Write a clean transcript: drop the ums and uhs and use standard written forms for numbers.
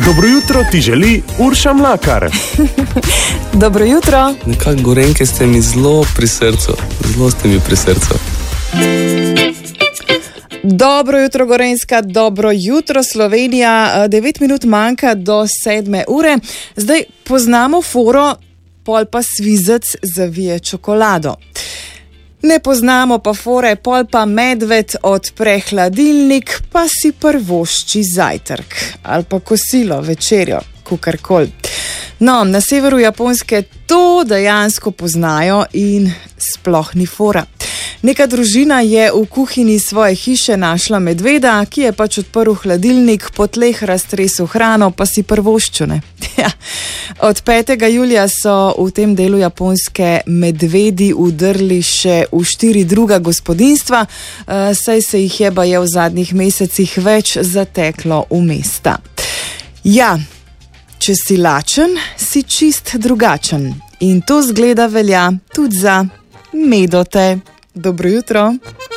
Dobro jutro ti želi Urša Mlakar. Dobro jutro. Nekako Gorenjke ste mi zelo pri srcu. Zelo ste mi pri srcu. Dobro jutro Gorenjska, dobro jutro Slovenija. 9 minut manjka do 7 ure. Zdaj poznamo foro, pol pa svizec zavije čokolado. Ne poznamo pa fore, pol pa medved odpre hladilnik, pa si prvošči zajtrk. Ali pa kosilo, večerjo, kukarkoli. No, na severu Japonske to dejansko poznajo in sploh ni fora. Neka družina je v kuhinji svoje hiše našla medveda, ki je pač odprl hladilnik, po tleh raztresel hrano, pa si prvoščune. Od 5. julija so v tem delu Japonske medvedi udrli še v 4 druga gospodinjstva, saj se jih je baje v zadnjih mesecih več zateklo v mesta. Ja, če si lačen, si čist drugačen. In to zgleda velja tudi za medote. Dobro jutro.